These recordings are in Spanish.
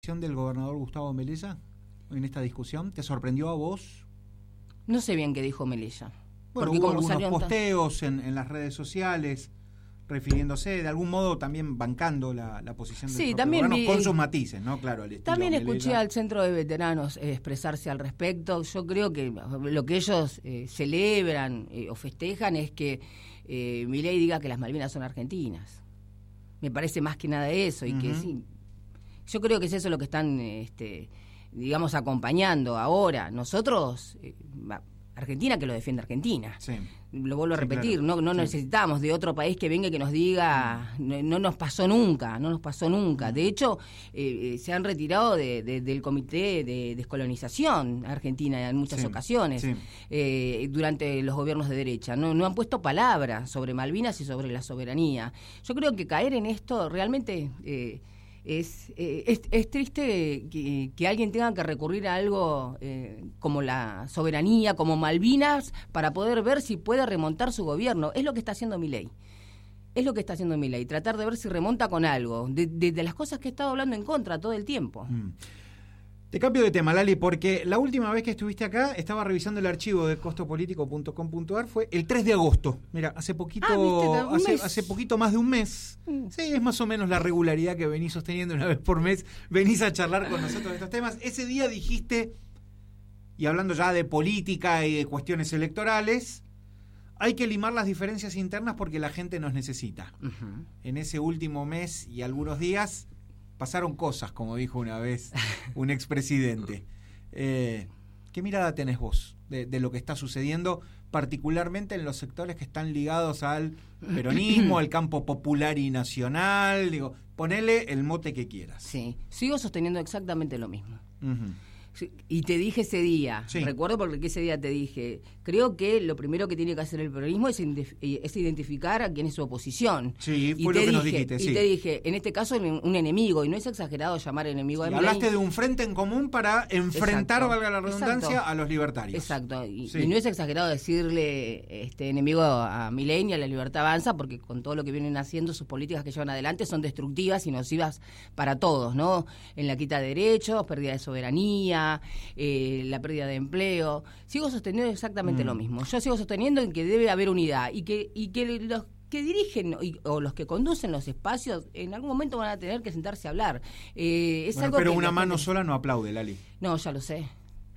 Del gobernador Gustavo Melella en esta discusión? ¿Te sorprendió a vos? No sé bien qué dijo Melella. Bueno, hubo algunos posteos en las redes sociales refiriéndose, de algún modo también bancando la posición del también gobierno, con sus matices, ¿no? Claro, al estilo también Melella. Escuché al Centro de Veteranos expresarse al respecto. Yo creo que lo que ellos celebran o festejan es que Milei diga que las Malvinas son argentinas. Me parece más que nada eso, y que sí. Yo creo que es eso lo que están, digamos, acompañando ahora. Nosotros, Argentina que lo defiende Argentina. Sí. Lo vuelvo a repetir, claro. No necesitamos de otro país que venga y que nos diga, no nos pasó nunca. De hecho, se han retirado del Comité de Descolonización Argentina en muchas ocasiones, durante los gobiernos de derecha. No han puesto palabra sobre Malvinas y sobre la soberanía. Yo creo que caer en esto realmente... Es triste que alguien tenga que recurrir a algo como la soberanía, como Malvinas, para poder ver si puede remontar su gobierno. Es lo que está haciendo Milei. Tratar de ver si remonta con algo, de las cosas que he estado hablando en contra todo el tiempo. Te cambio de tema, Lali, porque la última vez que estuviste acá estaba revisando el archivo de costopolitico.com.ar, fue el 3 de agosto. Mira, hace poquito, hace poquito más de un mes. Sí, es más o menos la regularidad que venís sosteniendo una vez por mes. Venís a charlar con nosotros de estos temas. Ese día dijiste, y hablando ya de política y de cuestiones electorales, hay que limar las diferencias internas porque la gente nos necesita. En ese último mes y algunos días pasaron cosas, como dijo una vez un expresidente. ¿Qué mirada tenés vos de lo que está sucediendo, particularmente en los sectores que están ligados al peronismo, al campo popular y nacional? Digo, ponele el mote que quieras. Sí, sigo sosteniendo exactamente lo mismo. Y te dije ese día, recuerdo porque ese día te dije, creo que lo primero que tiene que hacer el peronismo es identificar a quién es su oposición. Sí, fue lo que nos dijiste. Y te dije, en este caso un enemigo, y no es exagerado llamar enemigo a Milei. Hablaste de un frente en común para enfrentar, valga la redundancia, a los libertarios. Exacto, y no es exagerado decirle enemigo a Milei ni a la Libertad Avanza, porque con todo lo que vienen haciendo, sus políticas que llevan adelante son destructivas y nocivas para todos, ¿no? En la quita de derechos, pérdida de soberanía, la pérdida de empleo. Sigo sosteniendo exactamente lo mismo. Yo sigo sosteniendo en que debe haber unidad y que los que dirigen o los que conducen los espacios en algún momento van a tener que sentarse a hablar. Algo pero que una mano sola no aplaude, Lali. No, ya lo sé,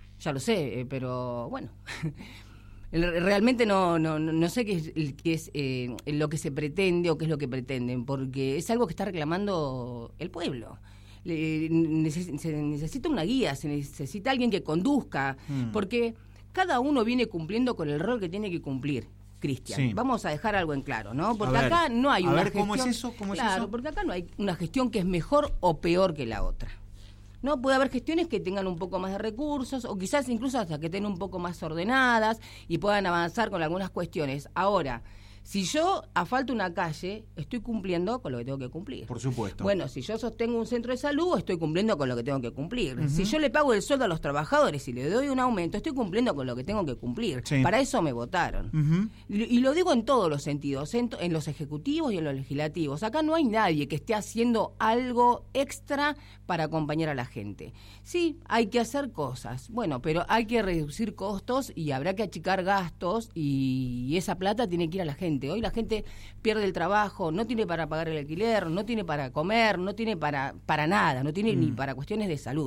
pero bueno. Realmente no sé qué es lo que se pretende o qué es lo que pretenden, porque es algo que está reclamando el pueblo. Se necesita una guía, se necesita alguien que conduzca, porque cada uno viene cumpliendo con el rol que tiene que cumplir. Cristian, vamos a dejar algo en claro, ¿no? Porque acá no hay una gestión. ¿Cómo es eso? Porque acá no hay una gestión que es mejor o peor que la otra. No puede haber gestiones que tengan un poco más de recursos o quizás incluso hasta que estén un poco más ordenadas y puedan avanzar con algunas cuestiones. Ahora, si yo asfalto una calle, estoy cumpliendo con lo que tengo que cumplir. Por supuesto. Bueno, si yo sostengo un centro de salud, estoy cumpliendo con lo que tengo que cumplir. Si yo le pago el sueldo a los trabajadores y le doy un aumento, estoy cumpliendo con lo que tengo que cumplir. Para eso me votaron. Y lo digo en todos los sentidos, en los ejecutivos y en los legislativos. Acá no hay nadie que esté haciendo algo extra para acompañar a la gente. Sí, hay que hacer cosas. Bueno, pero hay que reducir costos y habrá que achicar gastos y esa plata tiene que ir a la gente. Hoy la gente pierde el trabajo, no tiene para pagar el alquiler, no tiene para comer, no tiene para nada, no tiene ni para cuestiones de salud.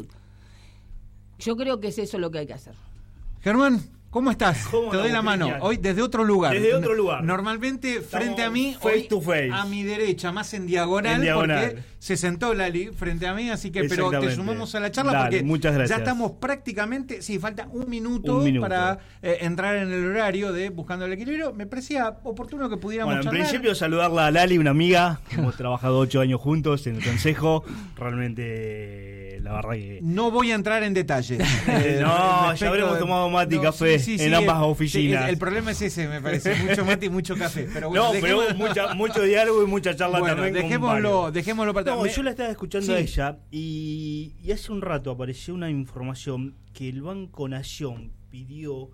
Yo creo que es eso lo que hay que hacer. Germán, ¿cómo estás? Te doy la mano. Cristian? Hoy desde otro lugar. Desde otro lugar. Normalmente frente a mí, face to face. A mi derecha, más en diagonal, porque se sentó Lali frente a mí, así que pero te sumamos a la charla. Porque muchas gracias. Ya estamos prácticamente, falta un minuto para entrar en el horario de Buscando el Equilibrio. Me parecía oportuno que pudiéramos charlar. En principio saludarla a Lali, una amiga, hemos trabajado 8 años juntos en el consejo, realmente la verdad que... No voy a entrar en detalles. Ya habremos tomado mate y café en ambas oficinas. El problema es ese, me parece, mucho mate y mucho café. Pero bueno, pero mucho diálogo y mucha charla también. Dejémoslo para atrás. Yo la estaba escuchando a ella y hace un rato apareció una información que el Banco Nación pidió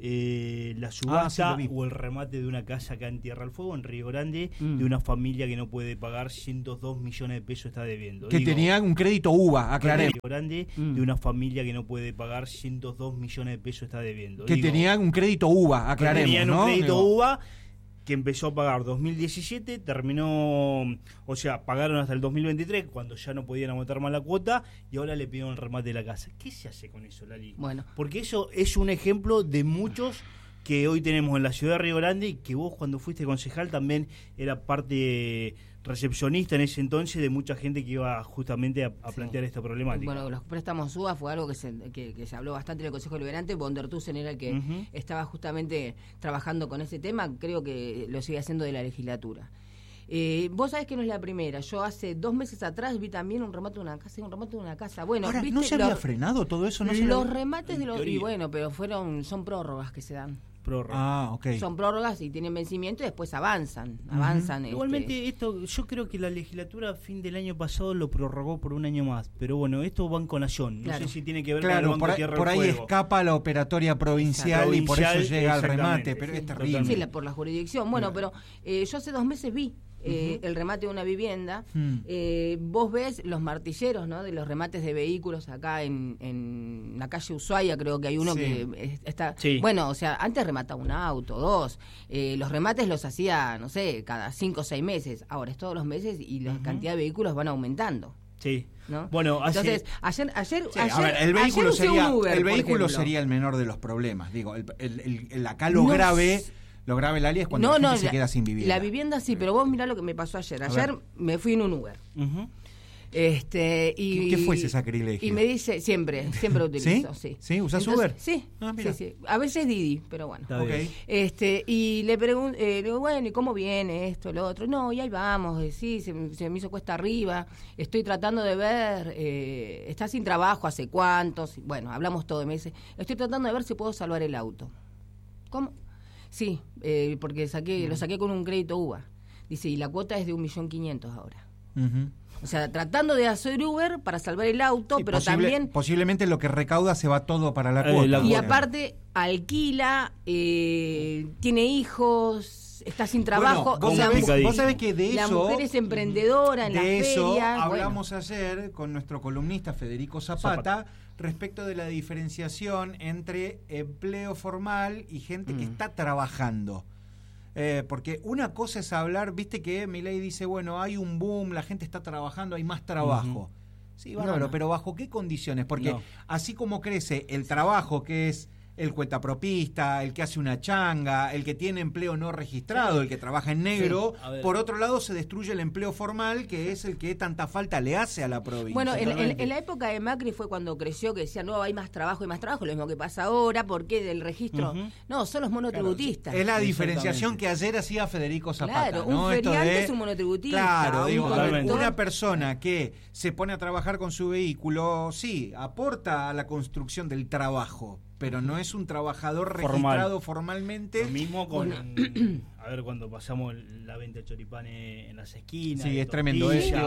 la subasta o el remate de una casa acá en Tierra del Fuego, en Río Grande, de una familia que no puede pagar 102 millones de pesos está debiendo. Que tenía un crédito UBA, aclaremos. Río Grande, de una familia que no puede pagar 102 millones de pesos está debiendo. Que tenía un crédito UBA, aclaremos. Tenían un ¿no? crédito UBA que empezó a pagar 2017, terminó, o sea, pagaron hasta el 2023, cuando ya no podían aguantar más la cuota, y ahora le pidieron el remate de la casa. ¿Qué se hace con eso, Lali? Bueno. Porque eso es un ejemplo de muchos que hoy tenemos en la ciudad de Río Grande, y que vos cuando fuiste concejal también era parte recepcionista en ese entonces de mucha gente que iba justamente a plantear esta problemática. Bueno, los préstamos UBA fue algo que se habló bastante en el Consejo Deliberante. Bondertusen era el que estaba justamente trabajando con ese tema, creo que lo sigue haciendo de la legislatura. Vos sabés que no es la primera. Yo hace 2 meses atrás vi también un remate de una casa. Bueno, ahora, ¿viste? ¿no se había frenado todo eso? Los remates de los... Y bueno, pero son prórrogas que se dan. Okay. Son prórrogas y tienen vencimiento y después avanzan. Igualmente esto, yo creo que la legislatura a fin del año pasado lo prorrogó por 1 año más, pero bueno, esto va con Nación, no sé si tiene que ver con el Banco de Tierra del Por ahí Fuego. Escapa la operatoria provincial y por eso llega al remate, pero es terrible. Sí, por la jurisdicción. Bueno, pero yo hace 2 meses vi el remate de una vivienda. Vos ves los martilleros, ¿no? De los remates de vehículos acá en la calle Ushuaia, creo que hay uno que está... Sí. Bueno, o sea, antes remataba un auto, 2. Los remates los hacía, no sé, cada 5 o 6 meses. Ahora es todos los meses y la cantidad de vehículos van aumentando. Sí. ¿No? Bueno, entonces, ayer a ver, el vehículo sería el menor de los problemas. Digo, acá lo grave... Lo grave, Lali, es cuando la gente se queda sin vivienda. La vivienda sí, pero vos mirá lo que me pasó ayer. Ayer me fui en un Uber. ¿Qué fue ese sacrilegio? Y me dice, siempre utilizo. ¿Sí? ¿Usás Uber? Sí, sí. A veces Didi, pero bueno. Okay. Y le pregunto, bueno, ¿y cómo viene esto, lo otro? No, y ahí vamos, sí, se me hizo cuesta arriba. Estoy tratando de ver, está sin trabajo, ¿hace cuántos? Bueno, hablamos todo. Me dice, estoy tratando de ver si puedo salvar el auto. ¿Cómo? Sí, porque lo saqué con un crédito UBA. Dice, y la cuota es de 1.500.000 ahora. O sea, tratando de hacer Uber para salvar el auto, pero también... Posiblemente lo que recauda se va todo para la cuota. Y aparte, alquila, tiene hijos, está sin trabajo. Bueno, vos sabés que de eso... La mujer es emprendedora en la feria. De eso hablamos ayer con nuestro columnista Federico Zapata respecto de la diferenciación entre empleo formal y gente que está trabajando. Porque una cosa es hablar, viste que Milei dice, bueno, hay un boom, la gente está trabajando, hay más trabajo. Sí, bárbaro, pero ¿bajo qué condiciones? Porque así como crece el trabajo, que es el cuentapropista, el que hace una changa, el que tiene empleo no registrado, el que trabaja en negro, por otro lado se destruye el empleo formal, que es el que tanta falta le hace a la provincia. Bueno, en la época de Macri fue cuando creció, que decían, no, hay más trabajo, lo mismo que pasa ahora, porque del registro... No, son los monotributistas. Claro, es la diferenciación que ayer hacía Federico Zapata. Claro, un feriante es un monotributista. Claro, digo, una persona que se pone a trabajar con su vehículo, sí, aporta a la construcción del trabajo, pero no es un trabajador registrado formalmente. Lo mismo con, a ver, cuando pasamos la venta de choripanes en las esquinas. Sí, es tremendo.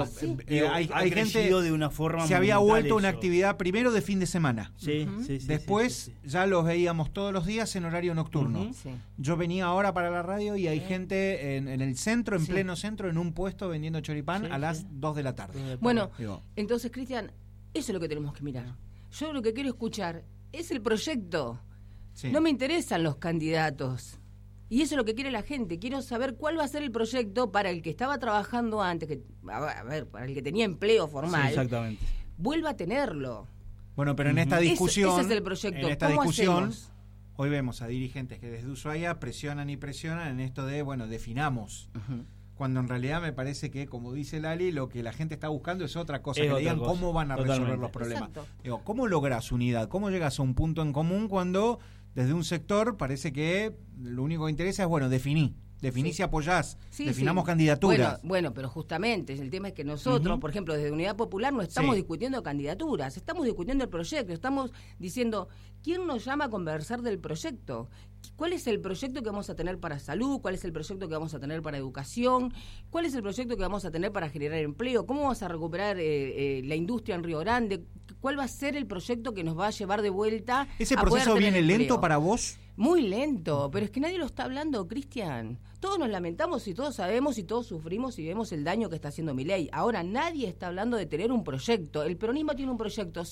Hay gente de una forma se había vuelto eso. Una actividad primero de fin de semana. Después ya los veíamos todos los días en horario nocturno. Yo venía ahora para la radio y hay gente en el centro, en pleno centro, en un puesto vendiendo choripán a las 2 de la tarde. Bueno, entonces, Cristian, eso es lo que tenemos que mirar. Yo lo que quiero escuchar es el proyecto. No me interesan los candidatos. Y eso es lo que quiere la gente. Quiero saber cuál va a ser el proyecto para el que estaba trabajando antes, para el que tenía empleo formal. Exactamente. Vuelva a tenerlo. Bueno, pero en esta discusión... Ese es el proyecto. En esta discusión, hoy vemos a dirigentes que desde Ushuaia presionan en esto de, bueno, definamos. Cuando en realidad me parece que, como dice Lali, lo que la gente está buscando es otra cosa, que digan cómo van a resolver los problemas. Digo, ¿cómo lográs unidad? ¿Cómo llegas a un punto en común cuando desde un sector parece que lo único que interesa es, bueno, definí si apoyás, definamos candidaturas? Bueno, pero justamente el tema es que nosotros, por ejemplo, desde Unidad Popular no estamos discutiendo candidaturas, estamos discutiendo el proyecto, estamos diciendo, ¿quién nos llama a conversar del proyecto? ¿Cuál es el proyecto que vamos a tener para salud? ¿Cuál es el proyecto que vamos a tener para educación? ¿Cuál es el proyecto que vamos a tener para generar empleo? ¿Cómo vamos a recuperar la industria en Río Grande? cuál va a ser el proyecto que nos va a llevar de vuelta. ¿Ese proceso viene lento para vos? Muy lento, pero es que nadie lo está hablando, Cristian. Todos nos lamentamos y todos sabemos y todos sufrimos y vemos el daño que está haciendo Milei. Ahora nadie está hablando de tener un proyecto. El peronismo tiene un proyecto